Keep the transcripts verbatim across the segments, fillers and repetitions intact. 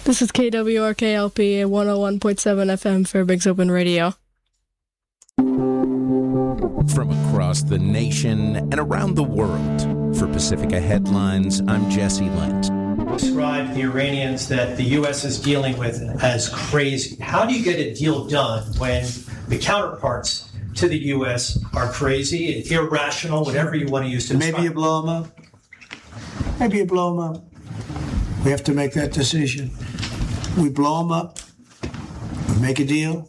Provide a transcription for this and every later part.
This is K W R K L P one oh one point seven F M Fairbanks Open Radio. From across the nation and around the world, for Pacifica Headlines, I'm Jesse Lent. Describe the Iranians that the U S is dealing with as crazy. How do you get a deal done when the counterparts to the U S are crazy, irrational, whatever you want to use to describe? Maybe you blow them up. Maybe you blow them up. We have to make that decision. We blow them up. We make a deal.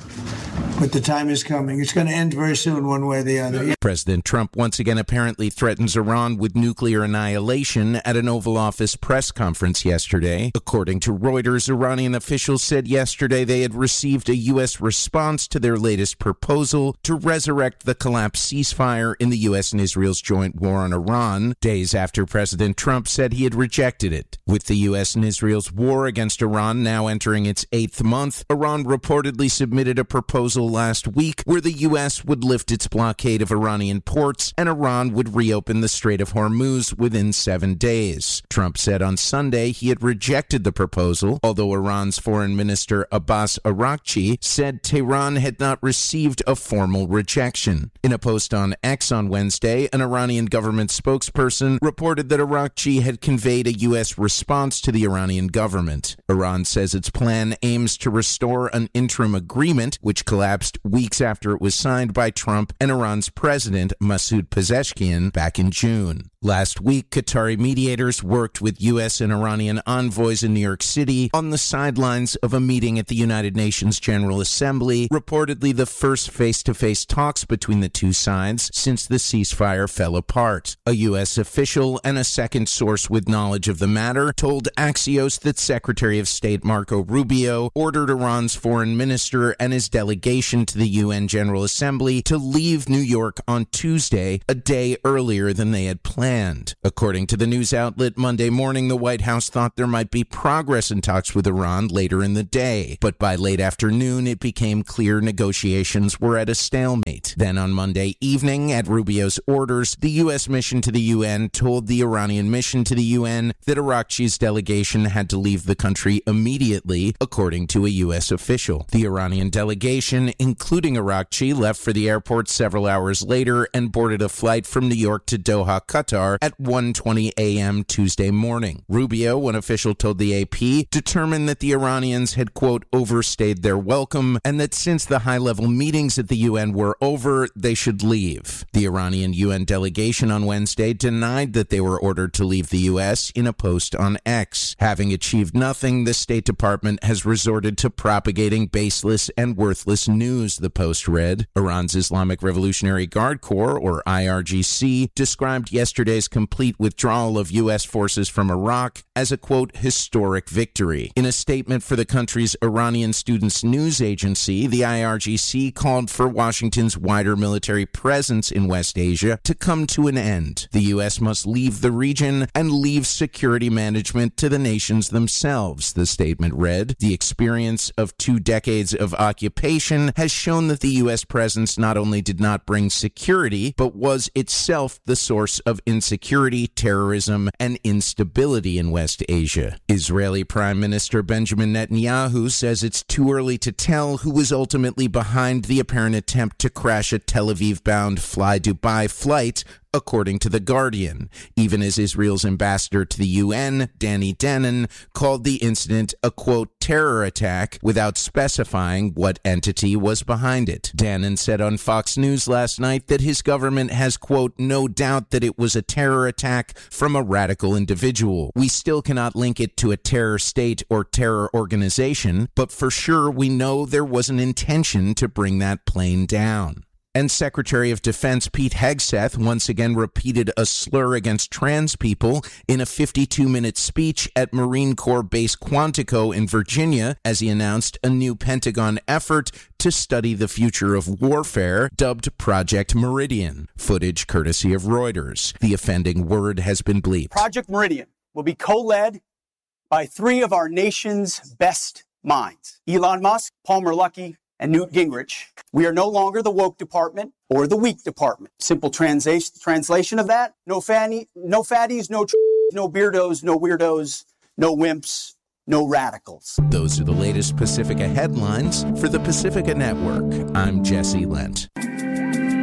But the time is coming. It's going to end very soon, one way or the other. President Trump once again apparently threatens Iran with nuclear annihilation at an Oval Office press conference yesterday. According to Reuters, Iranian officials said yesterday they had received a U S response to their latest proposal to resurrect the collapsed ceasefire in the U S and Israel's joint war on Iran, days after President Trump said he had rejected it. With the U S and Israel's war against Iran now entering its eighth month, Iran reportedly submitted a proposal last week where the U S would lift its blockade of Iranian ports and Iran would reopen the Strait of Hormuz within seven days. Trump said on Sunday he had rejected the proposal, although Iran's Foreign Minister Abbas Araghchi said Tehran had not received a formal rejection. In a post on X on Wednesday, an Iranian government spokesperson reported that Araghchi had conveyed a U S response to the Iranian government. Iran says its plan aims to restore an interim agreement, which collapsed weeks after it was signed by Trump and Iran's president, Masoud Pezeshkian, back in June. Last week, Qatari mediators worked with U S and Iranian envoys in New York City on the sidelines of a meeting at the United Nations General Assembly, reportedly the first face-to-face talks between the two sides since the ceasefire fell apart. A U S official and a second source with knowledge of the matter told Axios that Secretary of State Marco Rubio ordered Iran's foreign minister and his delegation to the U N General Assembly to leave New York on Tuesday, a day earlier than they had planned. According to the news outlet, Monday morning, the White House thought there might be progress in talks with Iran later in the day, but by late afternoon, it became clear negotiations were at a stalemate. Then on Monday evening, at Rubio's orders, the U S mission to the U N told the Iranian mission to the U N that Araghchi's delegation had to leave the country immediately, according to a U S official. The Iranian delegation, including Araghchi, left for the airport several hours later and boarded a flight from New York to Doha, Qatar, at one twenty a.m. Tuesday morning. Rubio, one official told the A P, determined that the Iranians had, quote, overstayed their welcome and that since the high-level meetings at the U N were over, they should leave. The Iranian U N delegation on Wednesday denied that they were ordered to leave the U S in a post on X. Having achieved nothing, the State Department has resorted to propagating baseless and worthless news, the post read. Iran's Islamic Revolutionary Guard Corps, or I R G C, described yesterday's complete withdrawal of U S forces from Iraq as a, quote, historic victory. In a statement for the country's Iranian Students News Agency, the I R G C called for Washington's wider military presence in West Asia to come to an end. The U S must leave the region and leave security management to the nations themselves, the statement read. The experience of two decades of occupation has shown that the U S presence not only did not bring security, but was itself the source of insecurity, terrorism, and instability in West Asia. Israeli Prime Minister Benjamin Netanyahu says it's too early to tell who was ultimately behind the apparent attempt to crash a Tel Aviv-bound Fly Dubai flight, according to The Guardian, even as Israel's ambassador to the U N, Danny Danon, called the incident a, quote, terror attack without specifying what entity was behind it. Danon said on Fox News last night that his government has, quote, no doubt that it was a terror attack from a radical individual. We still cannot link it to a terror state or terror organization, but for sure we know there was an intention to bring that plane down. And Secretary of Defense Pete Hegseth once again repeated a slur against trans people in a fifty-two minute speech at Marine Corps Base Quantico in Virginia as he announced a new Pentagon effort to study the future of warfare, dubbed Project Meridian. Footage courtesy of Reuters. The offending word has been bleeped. Project Meridian will be co-led by three of our nation's best minds: Elon Musk, Palmer Luckey, and Newt Gingrich. We are no longer the woke department or the weak department. Simple translation translation of that: no fanny, no fatties, no tr- no beardos, no weirdos, no wimps, no radicals. Those are the latest Pacifica headlines for the Pacifica Network. I'm Jesse Lent.